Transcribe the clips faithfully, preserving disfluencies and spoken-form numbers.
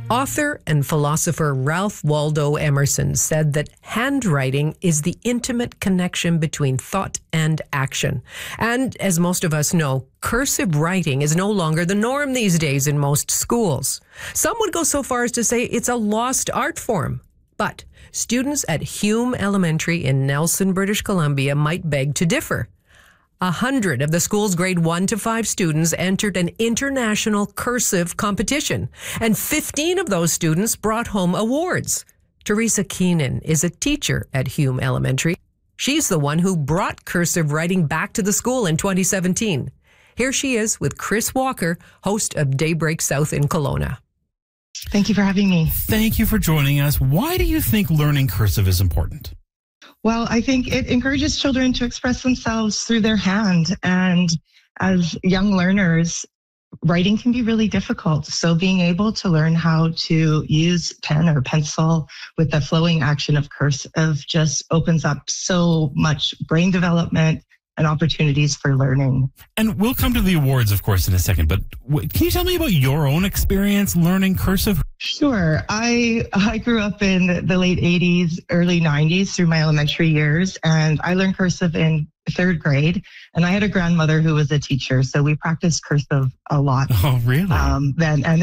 Author and philosopher Ralph Waldo Emerson said that handwriting is the intimate connection between thought and action. And as most of us know, cursive writing is no longer the norm these days in most schools. Some would go so far as to say it's a lost art form. But students at Hume Elementary in Nelson, British Columbia might beg to differ. A hundred of the school's grade one to five students entered an international cursive competition, and fifteen of those students brought home awards. Teresa Keenan is a teacher at Hume Elementary. She's the one who brought cursive writing back to the school in twenty seventeen. Here she is with Chris Walker, host of Daybreak South in Kelowna. Thank you for having me. Thank you for joining us. Why do you think learning cursive is important? Well, I think it encourages children to express themselves through their hand. And as young learners, writing can be really difficult. So being able to learn how to use pen or pencil with the flowing action of cursive just opens up so much brain development and opportunities for learning. And we'll come to the awards, of course, in a second. But w- can you tell me about your own experience learning cursive? Sure. I I grew up in the late eighties, early nineties through my elementary years, and I learned cursive in third grade. And I had a grandmother who was a teacher, so we practiced cursive a lot. Oh, really? Um, then and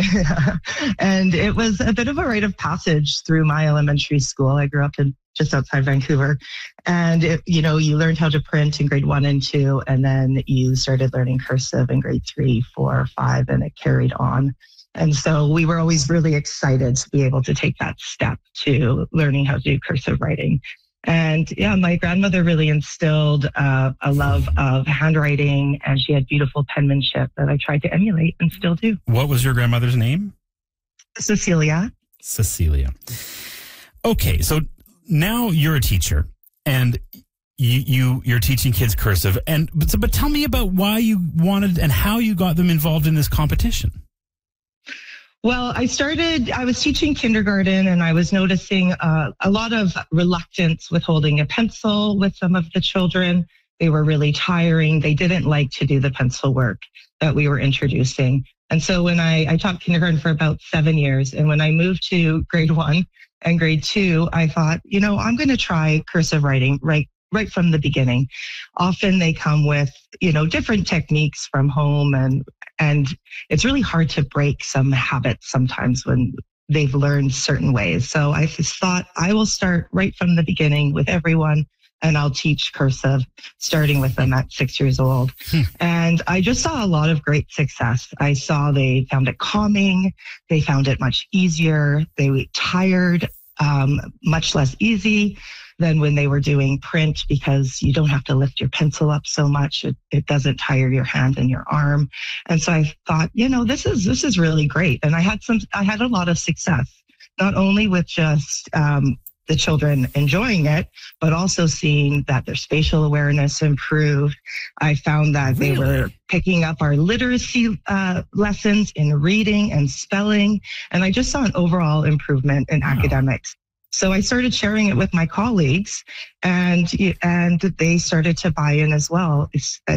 and it was a bit of a rite of passage through my elementary school. I grew up in just outside Vancouver, and it, you know, you learned how to print in grade one and two, and then you started learning cursive in grade three, four, five, and it carried on. And so we were always really excited to be able to take that step to learning how to do cursive writing. And yeah, my grandmother really instilled uh, a love of handwriting, and she had beautiful penmanship that I tried to emulate and still do. What was your grandmother's name? Cecilia. Cecilia. Okay, so now you're a teacher, and you, you you're teaching kids cursive. And but, but tell me about why you wanted and how you got them involved in this competition. Well, I started, I was teaching kindergarten, and I was noticing uh, a lot of reluctance with holding a pencil with some of the children. They were really tiring. They didn't like to do the pencil work that we were introducing. And so when I, I taught kindergarten for about seven years, and when I moved to grade one and grade two, I thought, you know, I'm going to try cursive writing right right from the beginning. Often they come with, you know, different techniques from home, and and it's really hard to break some habits sometimes when they've learned certain ways. So I just thought I will start right from the beginning with everyone, and I'll teach cursive starting with them at six years old. Hmm. And I just saw a lot of great success. I saw they found it calming. They found it much easier. They were tired, um, much less easy than when they were doing print, because you don't have to lift your pencil up so much. It, it doesn't tire your hand and your arm. And so I thought, you know, this is this is really great. And I had some, I had a lot of success, not only with just um, the children enjoying it, but also seeing that their spatial awareness improved. I found that Really? They were picking up our literacy uh, lessons in reading and spelling. And I just saw an overall improvement in wow. academics. So I started sharing it with my colleagues, and and they started to buy in as well. It's,